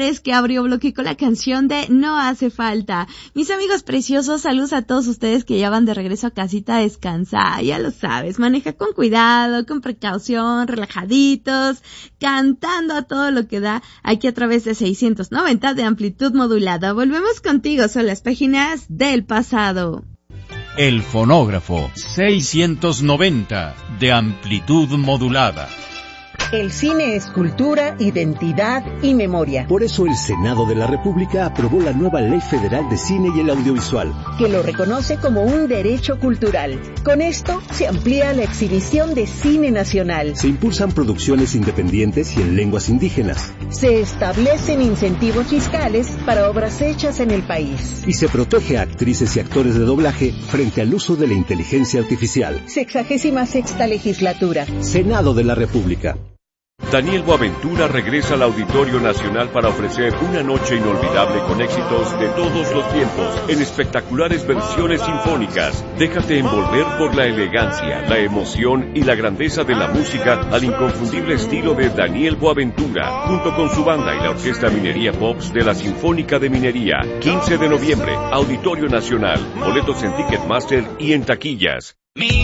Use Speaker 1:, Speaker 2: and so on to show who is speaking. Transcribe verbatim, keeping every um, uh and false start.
Speaker 1: Flores, que abrió bloque con la canción de No Hace Falta. Mis amigos preciosos, saludos a todos ustedes que ya van de regreso a casita a descansar. Ya lo sabes, maneja con cuidado, con precaución, relajaditos, cantando a todo lo que da aquí a través de seiscientos noventa de amplitud modulada. Volvemos contigo, son las páginas del pasado.
Speaker 2: El fonógrafo seiscientos noventa de amplitud modulada.
Speaker 3: El cine es cultura, identidad y memoria.
Speaker 4: Por eso el Senado de la República aprobó la nueva Ley Federal de Cine y el Audiovisual,
Speaker 3: que lo reconoce como un derecho cultural. Con esto se amplía la exhibición de cine nacional.
Speaker 4: Se impulsan producciones independientes y en lenguas indígenas.
Speaker 3: Se establecen incentivos fiscales para obras hechas en el país.
Speaker 4: Y se protege a actrices y actores de doblaje frente al uso de la inteligencia artificial.
Speaker 3: Sexagésima sexta legislatura.
Speaker 4: Senado de la República.
Speaker 5: Daniel Boaventura regresa al Auditorio Nacional para ofrecer una noche inolvidable con éxitos de todos los tiempos en espectaculares versiones sinfónicas. Déjate envolver por la elegancia, la emoción y la grandeza de la música al inconfundible estilo de Daniel Boaventura, junto con su banda y la Orquesta Minería Pops de la Sinfónica de Minería. quince de noviembre, Auditorio Nacional. Boletos en Ticketmaster y en taquillas.